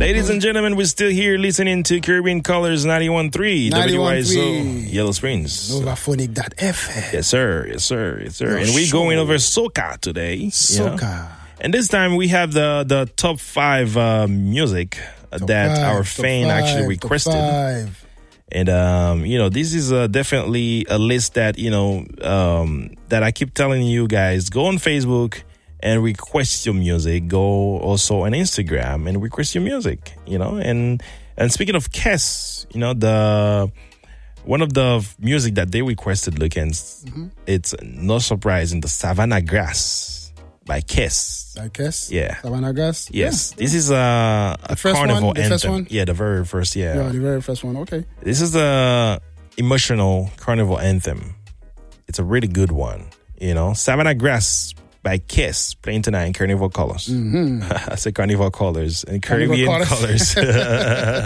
Ladies and gentlemen, we're still here listening to Caribbean Colors 91.3 WYSO Yellow Springs. Novaphonic.fm. Yes, sir. Yes, sir. Yes, sir. And we're going over soca today. Soca. And this time we have the top 5 music that our fan actually requested. And, this is definitely a list that, that I keep telling you guys, go on Facebook and request your music. Go also on Instagram and request your music, And speaking of Kes, one of the music that they requested, Lucans, it's no surprise in the Savannah Grass by Kes. By Kes? Yeah. Savannah Grass? Yes. Yeah. This is a carnival anthem. The first one? Yeah, the very first, Yeah, the very first one, okay. This is the emotional carnival anthem. It's a really good one, Savannah Grass by Kes, playing tonight in Carnival Colors. I say Carnival Colors and Caribbean Colors.